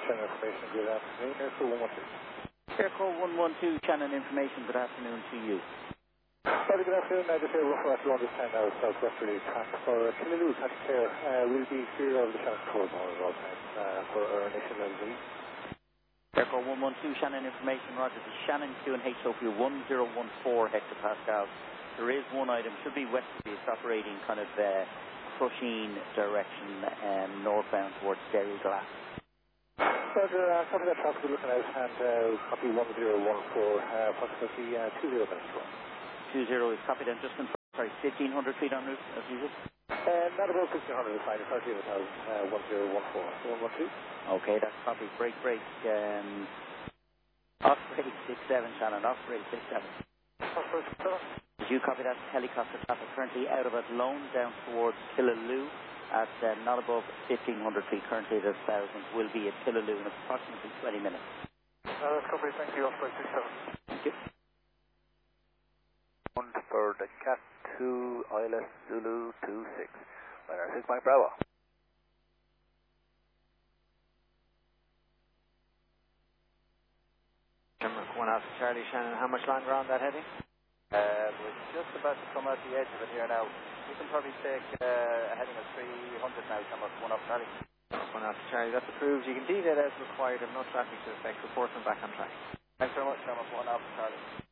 Shannon Information, good afternoon. Aircall 112. Aircall 112, Shannon Information, good afternoon to you. Sorry, good afternoon. Just here, rough around 210 now, southwesterly track for Killaloo, Patrick Care. We'll be clear of the Shannon control zone at all times for our initial LV. Aircall 112, Shannon Information, Roger. This is Shannon QNH Sophia 1014 hectopascals. There is one item, should be westerly. It's operating kind of Crushing direction northbound towards Derry Glass. Roger, copy that traffic we're looking at, and copy 1014, approximately 20 minutes from. 20 is copied, and just confirm, sorry, 1500 feet en route, as usual? Not about 1500 is fine, it's 13,000, 1014. 112. Okay, that's copied. Break, off rate 67, Shannon, off rate 67. Did you copy that? Helicopter traffic currently out of Athlone down towards Killaloo at not above 1500 feet. Currently at 1000. Will be at Killaloo in approximately 20 minutes. That's covered. Thank you. Off rate 67. Thank you. One for the Cat 2 ILS Zulu 26. Winner 6 Mike Bravo. One after Charlie Shannon. How much longer on that heading? We're just about to come out the edge of it here now. We can probably take a heading of 300 now, Thomas, one off Charlie. One after Charlie, that's approved. You can deviate as required if no traffic to affect. Report them back on track. Thanks very much, Thomas, one off Charlie.